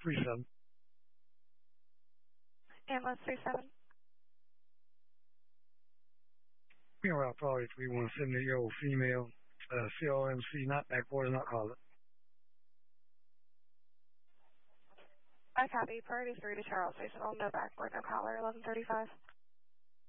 37. Ambulance 37. Meanwhile, probably 317-year-old female, COMC, not backboard, not collar. I copy. Priority 3 to Charles Station. No backboard, no collar, 1135.